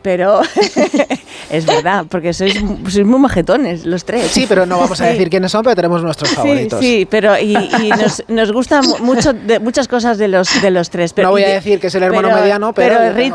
pero es verdad, porque sois muy majetones los tres. Sí, pero no vamos a decir quiénes son, pero tenemos nuestros favoritos. Sí, pero y nos gustan muchas cosas de los tres. Pero, no voy a decir que es el hermano mediano, pero